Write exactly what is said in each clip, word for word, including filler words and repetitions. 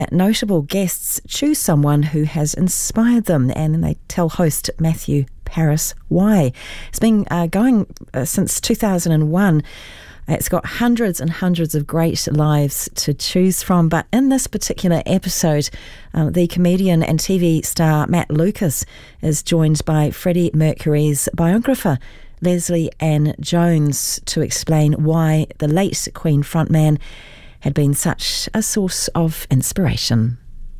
Notable guests choose someone who has inspired them, and they tell host Matthew Parris why. It's been uh, going uh, since two thousand one. It's got hundreds and hundreds of great lives to choose from, but in this particular episode, uh, the comedian and T V star Matt Lucas is joined by Freddie Mercury's biographer, Leslie Ann Jones, to explain why the late Queen frontman had been such a source of inspiration.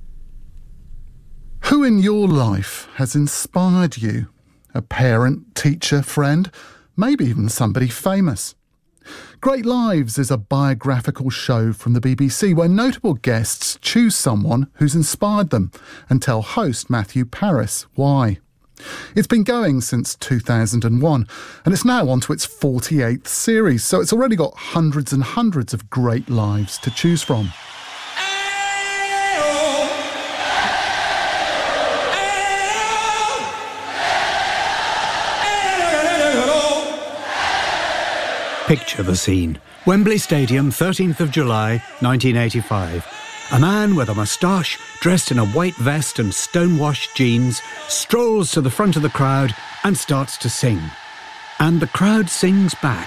Who in your life has inspired you? A parent, teacher, friend, maybe even somebody famous. Great Lives is a biographical show from the B B C where notable guests choose someone who's inspired them and tell host Matthew Parris why. It's been going since two thousand one and it's now on to its forty-eighth series, so it's already got hundreds and hundreds of great lives to choose from. Picture the scene. Wembley Stadium, thirteenth of July, nineteen eighty-five. A man with a moustache, dressed in a white vest and stonewashed jeans, strolls to the front of the crowd and starts to sing. And the crowd sings back.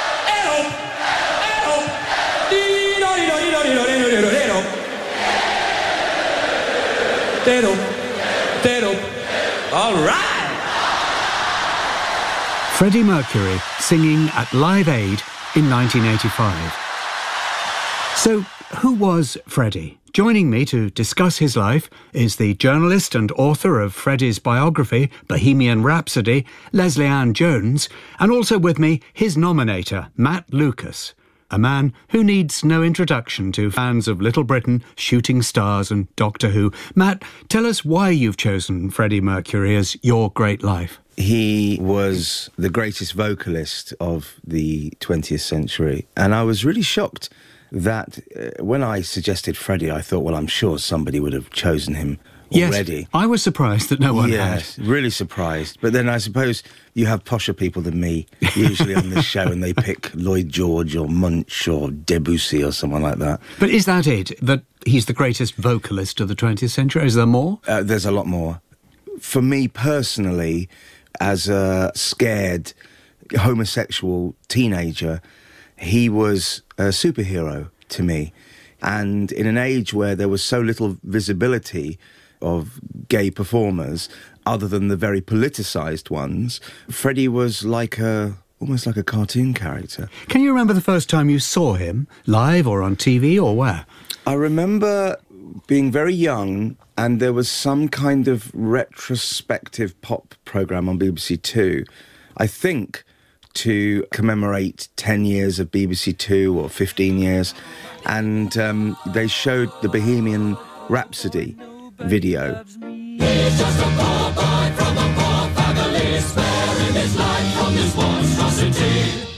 All right! Freddie Mercury singing at Live Aid in nineteen eighty-five. So, who was Freddie? Joining me to discuss his life is the journalist and author of Freddie's biography, Bohemian Rhapsody, Leslie Ann Jones, and also with me, his nominator, Matt Lucas, a man who needs no introduction to fans of Little Britain, Shooting Stars and Doctor Who. Matt, tell us why you've chosen Freddie Mercury as your great life. He was the greatest vocalist of the twentieth century, and I was really shocked that uh, when I suggested Freddie, I thought, well, I'm sure somebody would have chosen him already. Yes, I was surprised that no one yes, had. really surprised. But then I suppose you have posher people than me, usually on this show, and they pick Lloyd George or Munch or Debussy or someone like that. But is that it, that he's the greatest vocalist of the twentieth century? Is there more? Uh, there's a lot more. For me personally, as a scared homosexual teenager, he was a superhero to me. And in an age where there was so little visibility of gay performers, other than the very politicised ones, Freddie was like a, almost like a cartoon character. Can you remember the first time you saw him, live or on T V or where? I remember being very young, and there was some kind of retrospective pop programme on B B C Two, I think to commemorate ten years of B B C Two or fifteen years, and um, they showed the Bohemian Rhapsody video. He's just a poor boy from a poor family, sparing his life from this monstrosity.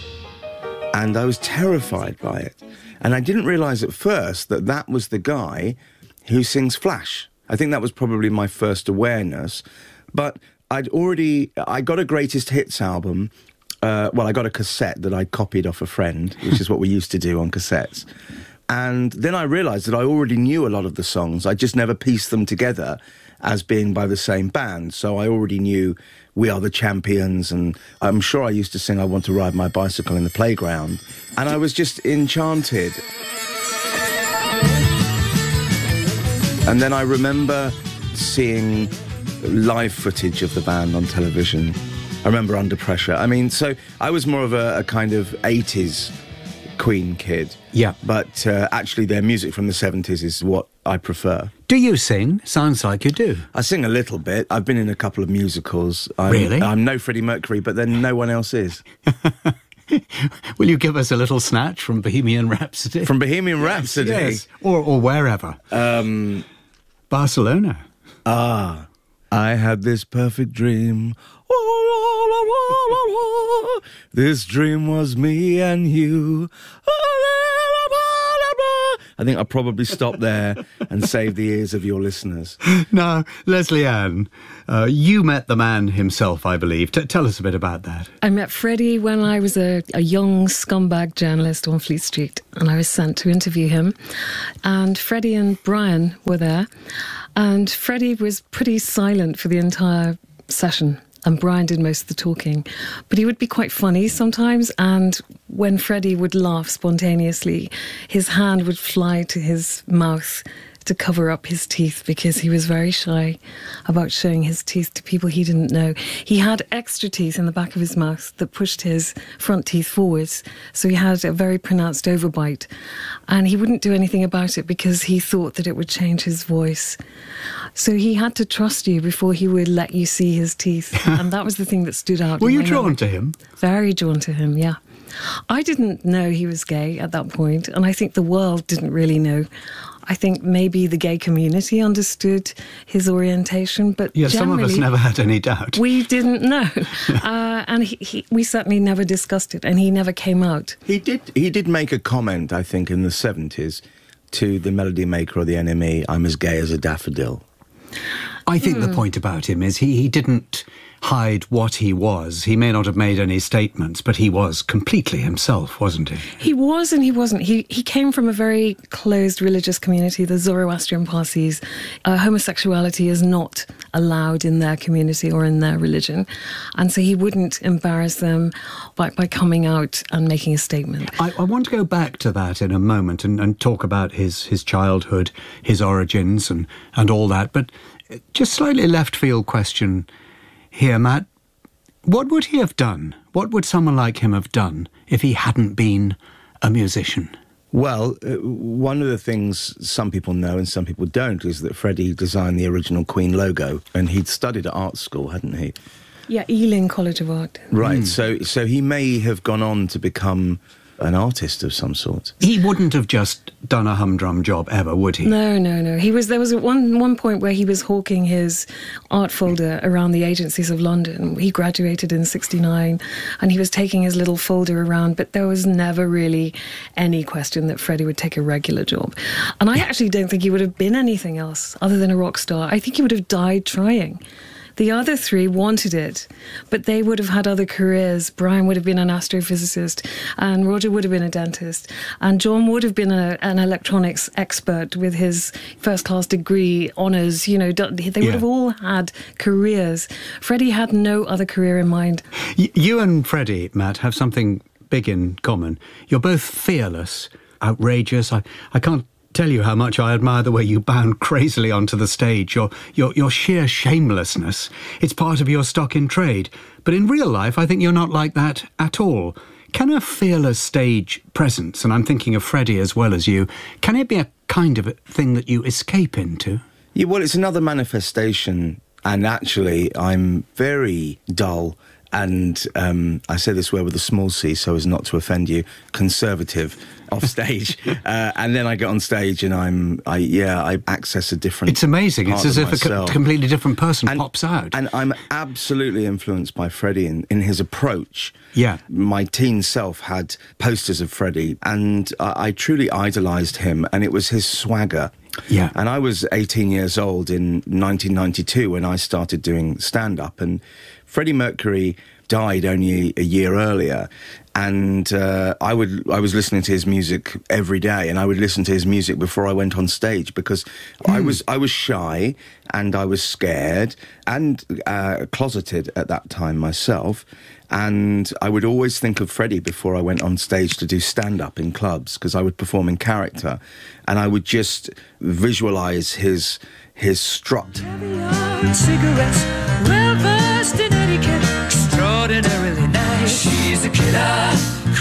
And I was terrified by it. And I didn't realise at first that that was the guy who sings Flash. I think that was probably my first awareness. But I'd already... I got a Greatest Hits album. Uh, well, I got a cassette that I copied off a friend, which is what we used to do on cassettes. And then I realised that I already knew a lot of the songs. I just never pieced them together as being by the same band. So I already knew We Are the Champions, and I'm sure I used to sing I Want to Ride My Bicycle in the Playground. And I was just enchanted. And then I remember seeing live footage of the band on television. I remember Under Pressure. I mean, so I was more of a, a kind of eighties Queen kid. Yeah. But uh, actually their music from the seventies is what I prefer. Do you sing? Sounds like you do. I sing a little bit. I've been in a couple of musicals. I'm, Really? I'm no Freddie Mercury, but then no one else is. Will you give us a little snatch from Bohemian Rhapsody? From Bohemian Rhapsody? Yes, or, or wherever. Um, Barcelona. Ah, I had this perfect dream. This dream was me and you. I think I'll probably stop there and save the ears of your listeners. Now, Lesley-Anne, uh, you met the man himself, I believe. T- tell us a bit about that. I met Freddie when I was a, a young scumbag journalist on Fleet Street, and I was sent to interview him. And Freddie and Brian were there, and Freddie was pretty silent for the entire session. And Brian did most of the talking. But he would be quite funny sometimes, and when Freddie would laugh spontaneously, his hand would fly to his mouth to cover up his teeth because he was very shy about showing his teeth to people he didn't know. He had extra teeth in the back of his mouth that pushed his front teeth forwards, so he had a very pronounced overbite. And he wouldn't do anything about it because he thought that it would change his voice. So he had to trust you before he would let you see his teeth. And that was the thing that stood out. Were you drawn to him? Very drawn to him, yeah. I didn't know he was gay at that point, and I think the world didn't really know. I think maybe the gay community understood his orientation, but yeah, some of us never had any doubt. We didn't know, uh, and he, he, we certainly never discussed it, and he never came out. He did. He did make a comment, I think, in the seventies to the Melody Maker or the N M E. I'm as gay as a daffodil. I think mm. the point about him is he, he didn't hide what he was. He may not have made any statements, but he was completely himself, wasn't he? He was and he wasn't. He he came from a very closed religious community, the Zoroastrian Parsis. Uh, homosexuality is not allowed in their community or in their religion. And so he wouldn't embarrass them by, by coming out and making a statement. I, I want to go back to that in a moment and, and talk about his, his childhood, his origins and, and all that. But just slightly left field question here, Matt. What would he have done? What would someone like him have done if he hadn't been a musician? Well, uh, one of the things some people know and some people don't is that Freddie designed the original Queen logo, and he'd studied at art school, hadn't he? Yeah, Ealing College of Art. Right, Mm. so so he may have gone on to become an artist of some sort. He wouldn't have just done a humdrum job ever, would he? No, no, no. He was. There was one one point where he was hawking his art folder around the agencies of London. He graduated in sixty-nine, and he was taking his little folder around. But there was never really any question that Freddie would take a regular job. And I actually don't think he would have been anything else other than a rock star. I think he would have died trying. The other three wanted it, but they would have had other careers. Brian would have been an astrophysicist, and Roger would have been a dentist, and John would have been a, an electronics expert with his first-class degree, honours. You know, they would Yeah. have all had careers. Freddie had no other career in mind. Y- you and Freddie, Matt, have something big in common. You're both fearless, outrageous. I, I can't tell you how much I admire the way you bound crazily onto the stage. Your, your, your sheer shamelessness. It's part of your stock in trade. But in real life, I think you're not like that at all. Can a fearless stage presence, and I'm thinking of Freddie as well as you, can it be a kind of a thing that you escape into? Yeah, well, it's another manifestation, and actually, I'm very dull. And um, I say this word with a small c so as not to offend you, conservative off stage. uh, and then I get on stage and I'm, I yeah, I access a different It's amazing. It's part as of if a co- myself. completely different person and, pops out. And I'm absolutely influenced by Freddie in, in his approach. Yeah. My teen self had posters of Freddie, and I, I truly idolised him, and it was his swagger. Yeah. And I was eighteen years old in nineteen ninety-two when I started doing stand-up, and Freddie Mercury died only a year earlier, and uh, I would I was listening to his music every day, and I would listen to his music before I went on stage because mm. I was I was shy and I was scared and uh, closeted at that time myself, and I would always think of Freddie before I went on stage to do stand-up in clubs because I would perform in character, and I would just visualise his his strut. Cigarettes, well versed in etiquette, extraordinarily nice. She's a killer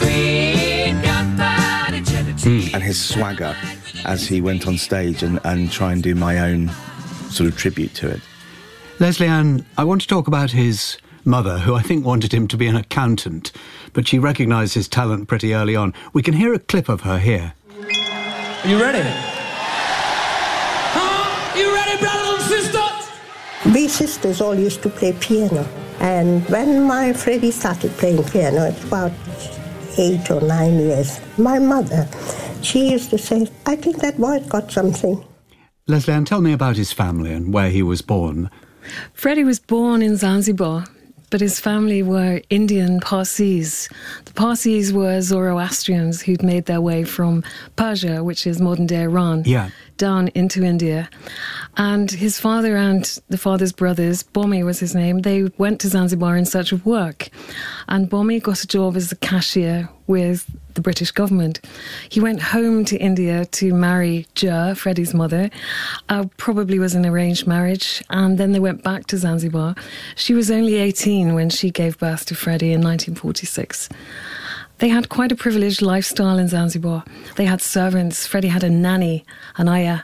queen, got bad agility. And his swagger as he went on stage and, and try and do my own sort of tribute to it. Lesley-Anne, I want to talk about his mother, who I think wanted him to be an accountant, but she recognised his talent pretty early on. We can hear a clip of her here. Are you ready? Huh? You ready, brothers and sisters? We sisters all used to play piano, and when my Freddie started playing piano at about eight or nine years, my mother she used to say, I think that boy's got something. Leslie Ann, tell me about his family and where he was born. Freddie was born in Zanzibar, but his family were Indian Parsis. The Parsis were Zoroastrians who'd made their way from Persia, which is modern-day Iran, Yeah. down into India. And his father and the father's brothers, Bommy was his name, they went to Zanzibar in search of work. And Bommy got a job as a cashier with the British government. He went home to India to marry Jer, Freddie's mother. Uh, probably was an arranged marriage. And then they went back to Zanzibar. She was only eighteen when she gave birth to Freddie in nineteen forty-six. They had quite a privileged lifestyle in Zanzibar. They had servants. Freddie had a nanny, an ayah.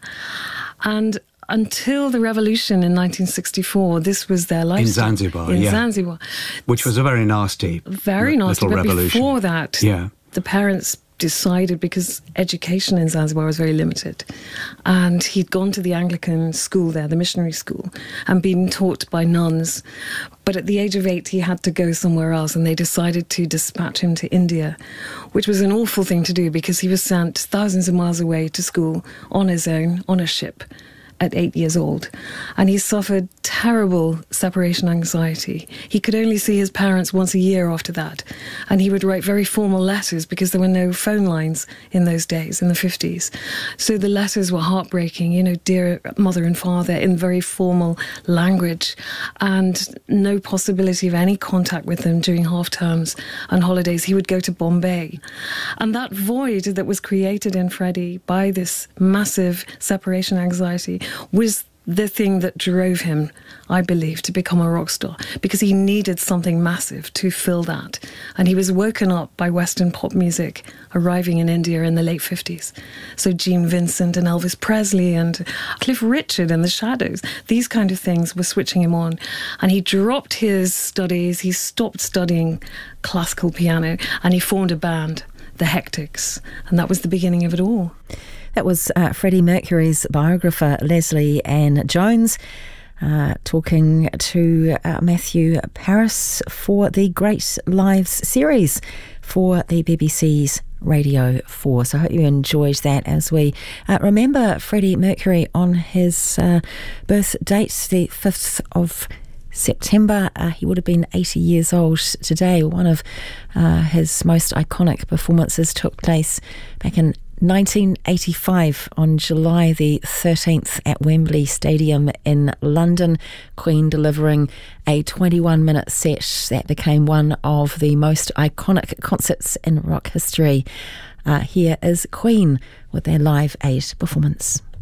And until the revolution in nineteen sixty-four, this was their lifestyle. In Zanzibar, in yeah. Zanzibar. Which was a very nasty Very nasty, little but revolution. before that, Yeah. the parents decided, because education in Zanzibar was very limited, and he'd gone to the Anglican school there, the missionary school, and been taught by nuns. But at the age of eight, he had to go somewhere else, and they decided to dispatch him to India, which was an awful thing to do because he was sent thousands of miles away to school on his own, on a ship, at eight years old. And he suffered terrible separation anxiety. He could only see his parents once a year after that. And he would write very formal letters because there were no phone lines in those days, in the fifties. So the letters were heartbreaking, you know, dear mother and father, in very formal language, and no possibility of any contact with them during half terms and holidays. He would go to Bombay. And that void that was created in Freddie by this massive separation anxiety was the thing that drove him, I believe, to become a rock star, because he needed something massive to fill that. And he was woken up by Western pop music arriving in India in the late fifties. So Gene Vincent and Elvis Presley and Cliff Richard and the Shadows, these kind of things were switching him on. And he dropped his studies, he stopped studying classical piano, and he formed a band, the Hectics. And that was the beginning of it all. That was uh, Freddie Mercury's biographer, Leslie Ann Jones, uh, talking to uh, Matthew Parris for the Great Lives series for the B B C's Radio four. So I hope you enjoyed that as we uh, remember Freddie Mercury on his uh, birth date, the fifth of September. Uh, he would have been eighty years old today. One of uh, his most iconic performances took place back in nineteen eighty-five on July the thirteenth at Wembley Stadium in London. Queen delivering a twenty-one minute set that became one of the most iconic concerts in rock history. Uh, here is Queen with their Live Aid performance.